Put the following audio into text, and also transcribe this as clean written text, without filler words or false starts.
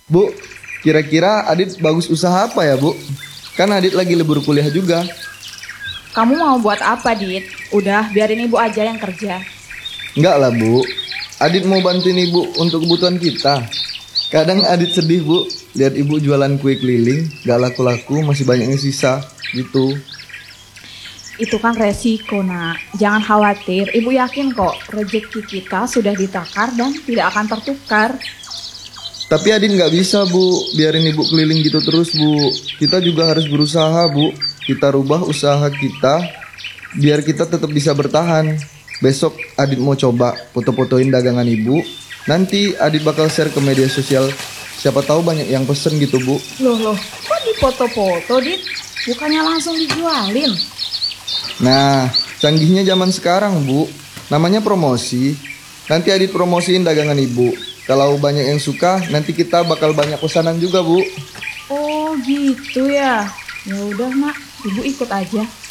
Bu, kira-kira Adit bagus usaha apa ya, Bu? Kan Adit lagi libur kuliah juga. Kamu mau buat apa, Dit? Udah, biarin ibu aja yang kerja. Enggak lah, Bu. Adit mau bantuin ibu untuk kebutuhan kita. Kadang Adit sedih, Bu. Lihat ibu jualan kue keliling, gak laku-laku, masih banyak yang sisa. Gitu. Itu kan resiko, nak. Jangan khawatir, ibu yakin kok rezeki kita sudah ditakar dan tidak akan tertukar. Tapi Adit gak bisa, Bu. Biarin ibu keliling gitu terus, Bu. Kita juga harus berusaha, Bu. Kita rubah usaha kita biar kita tetap bisa bertahan. Besok Adit mau coba foto-fotoin dagangan ibu. Nanti Adit bakal share ke media sosial. Siapa tahu banyak yang pesen gitu, Bu. Loh, kok di foto-foto, Dit? Bukannya langsung dijualin? Nah, canggihnya zaman sekarang, Bu. Namanya promosi. Nanti Adit promosiin dagangan ibu. Kalau banyak yang suka, nanti kita bakal banyak pesanan juga, Bu. Oh gitu ya. Ya udah, nak, ibu ikut aja.